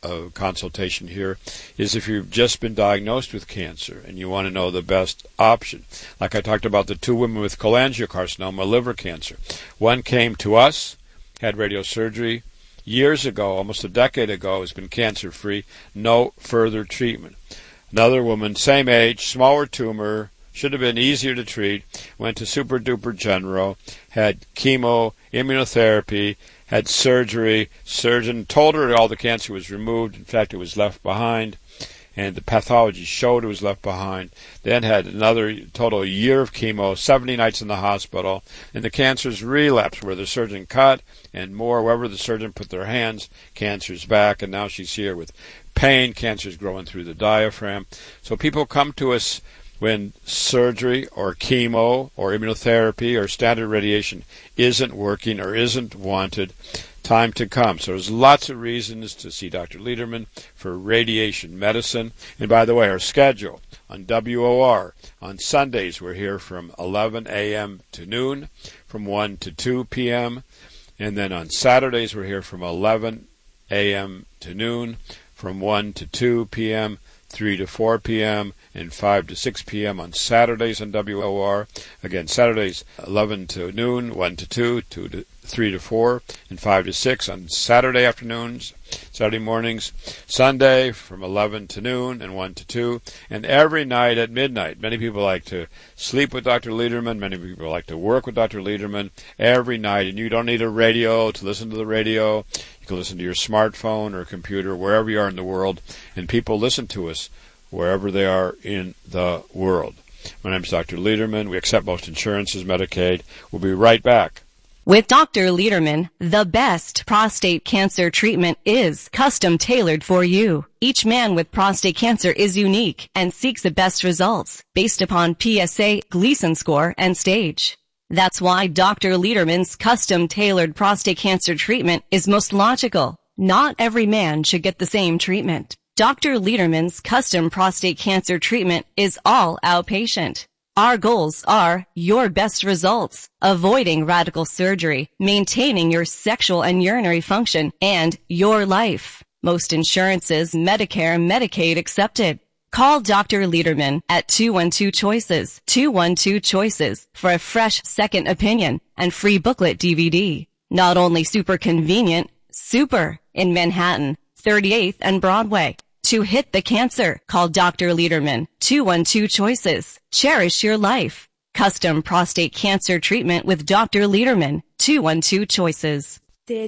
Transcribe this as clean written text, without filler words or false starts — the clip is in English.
consultation here is if you've just been diagnosed with cancer and you want to know the best option. Like I talked about the two women with cholangiocarcinoma, liver cancer. One came to us, had radiosurgery years ago, almost a decade ago, has been cancer-free, no further treatment. Another woman, same age, smaller tumor, should have been easier to treat, went to Super Duper General, had chemo, immunotherapy, had surgery. Surgeon told her all the cancer was removed. In fact, it was left behind, and the pathology showed it was left behind. Then had another total year of chemo, 70 nights in the hospital, and the cancer's relapsed where the surgeon cut, and more, wherever the surgeon put their hands, cancer's back, and now she's here with pain. Cancer's growing through the diaphragm. So people come to us when surgery or chemo or immunotherapy or standard radiation isn't working or isn't wanted. Time to come. So there's lots of reasons to see Dr. Lederman for radiation medicine. And by the way, our schedule on WOR, on Sundays we're here from 11 a.m. to noon, from 1 to 2 p.m. And then on Saturdays we're here from 11 a.m. to noon, from 1 to 2 p.m., 3 to 4 p.m., and 5 to 6 p.m. on Saturdays on WOR. Again, Saturdays 11 to noon, 1 to 2, 2 to 3 to 4, and 5 to 6 on Saturday afternoons, Saturday mornings. Sunday from 11 to noon and 1 to 2, and every night at midnight. Many people like to sleep with Dr. Lederman. Many people like to work with Dr. Lederman every night, and you don't need a radio to listen to the radio. You can listen to your smartphone or computer, wherever you are in the world, and people listen to us wherever they are in the world. My name is Dr. Lederman. We accept most insurances, Medicaid. We'll be right back. With Dr. Lederman, the best prostate cancer treatment is custom tailored for you. Each man with prostate cancer is unique and seeks the best results based upon PSA, Gleason score, and stage. That's why Dr. Lederman's custom tailored prostate cancer treatment is most logical. Not every man should get the same treatment. Dr. Lederman's custom prostate cancer treatment is all outpatient. Our goals are your best results, avoiding radical surgery, maintaining your sexual and urinary function, and your life. Most insurances, Medicare, Medicaid accepted. Call Dr. Lederman at 212-CHOICES, 212-CHOICES for a fresh second opinion and free booklet DVD. Not only super convenient, super in Manhattan, 38th and Broadway. To hit the cancer, call Dr. Lederman, 212-CHOICES. Cherish your life. Custom prostate cancer treatment with Dr. Lederman, 212-CHOICES.